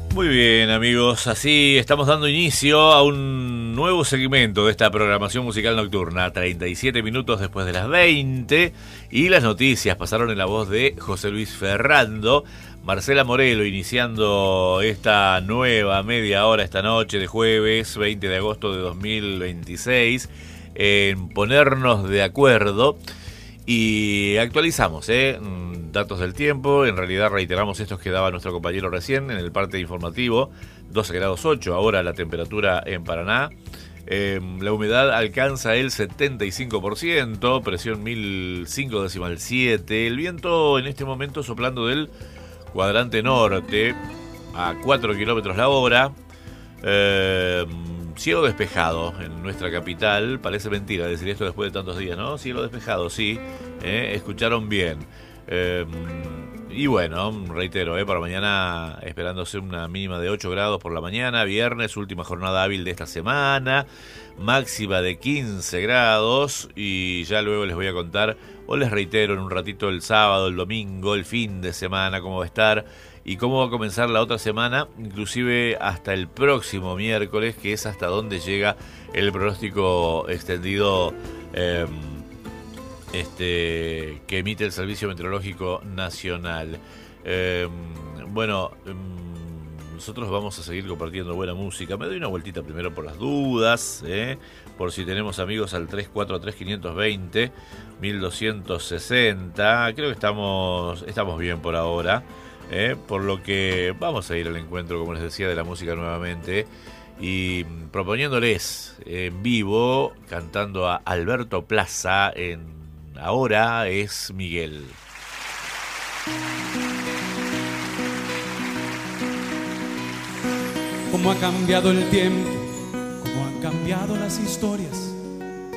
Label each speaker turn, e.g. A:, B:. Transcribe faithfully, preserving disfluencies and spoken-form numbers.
A: Muy bien, amigos, así estamos dando inicio a un nuevo segmento de esta programación musical nocturna, treinta y siete minutos después de las veinte, y las noticias pasaron en la voz de José Luis Ferrando. Marcela Morelo iniciando esta nueva media hora esta noche de jueves veinte de agosto de dos mil veintiséis en ponernos de acuerdo y actualizamos, ¿eh? datos del tiempo. En realidad reiteramos estos que daba nuestro compañero recién en el parte informativo. doce grados ocho ahora la temperatura en Paraná. Eh, la humedad alcanza el setenta y cinco por ciento, presión mil cinco decimal siete. El viento en este momento soplando del cuadrante norte a cuatro kilómetros la hora. Eh, cielo despejado en nuestra capital. Parece mentira decir esto después de tantos días, ¿no? Cielo despejado, sí. Eh, escucharon bien. Eh, y bueno, reitero, eh, para mañana esperándose una mínima de ocho grados por la mañana, viernes, última jornada hábil de esta semana, máxima de quince grados, y ya luego les voy a contar, o les reitero en un ratito, el sábado, el domingo, el fin de semana, cómo va a estar y cómo va a comenzar la otra semana, inclusive hasta el próximo miércoles, que es hasta donde llega el pronóstico extendido eh, Este, que emite el Servicio Meteorológico Nacional. Eh, bueno, eh, nosotros vamos a seguir compartiendo buena música. Me doy una vueltita primero por las dudas, eh, por si tenemos amigos al tres cuatro tres, cinco dos cero, mil doscientos sesenta. Creo que estamos, estamos bien por ahora, eh, por lo que vamos a ir al encuentro, como les decía, de la música nuevamente. Y proponiéndoles en vivo, cantando a Alberto Plaza en Ahora es Miguel.
B: Cómo ha cambiado el tiempo, cómo han cambiado las historias.